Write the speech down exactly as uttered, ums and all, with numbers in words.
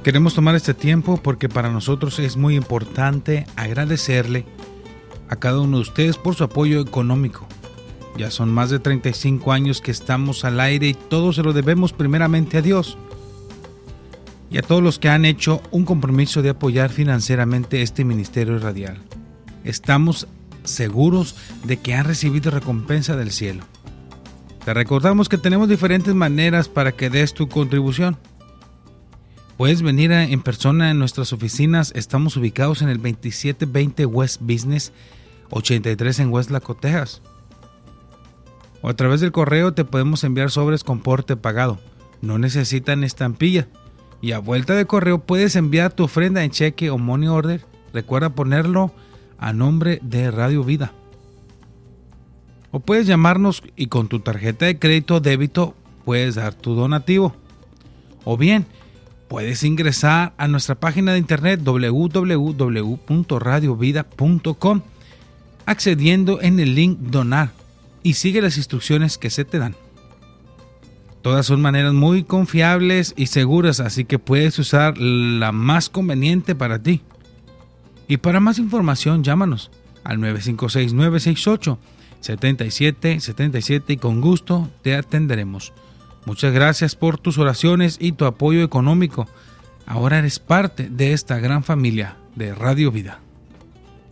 Queremos tomar este tiempo porque para nosotros es muy importante agradecerle a cada uno de ustedes por su apoyo económico. Ya son más de treinta y cinco años que estamos al aire y todo se lo debemos primeramente a Dios y a todos los que han hecho un compromiso de apoyar financieramente este ministerio radial. Estamos seguros de que han recibido recompensa del cielo. Te recordamos que tenemos diferentes maneras para que des tu contribución. Puedes venir a, en persona en nuestras oficinas. Estamos ubicados en el veintisiete veinte West Business, ochenta y tres en Westlaco, Texas. O a través del correo te podemos enviar sobres con porte pagado. No necesitan estampilla. Y a vuelta de correo puedes enviar tu ofrenda en cheque o money order. Recuerda ponerlo a nombre de Radio Vida. O puedes llamarnos y con tu tarjeta de crédito o débito puedes dar tu donativo. O bien, puedes ingresar a nuestra página de internet doble u doble u doble u punto radio vida punto com accediendo en el link Donar y sigue las instrucciones que se te dan. Todas son maneras muy confiables y seguras, así que puedes usar la más conveniente para ti. Y para más información, llámanos al nueve cinco seis, nueve seis ocho, siete siete siete siete y con gusto te atenderemos. Muchas gracias por tus oraciones y tu apoyo económico. Ahora eres parte de esta gran familia de Radio Vida.